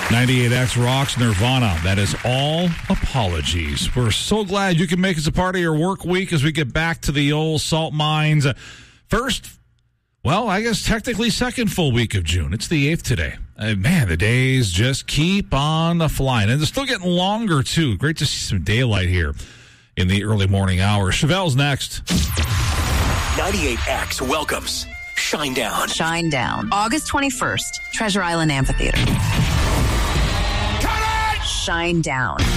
98X rocks Nirvana. That is All Apologies. We're so glad you can make us a part of your work week as we get back to the old salt mines. First, well, I guess technically second full week of June. It's the 8th today. Man, the days just keep on flying. And they're still getting longer, too. Great to see some daylight here in the early morning hours. Chevelle's next. 98X welcomes Shinedown. Shinedown. August 21st, Treasure Island Amphitheater. Shinedown.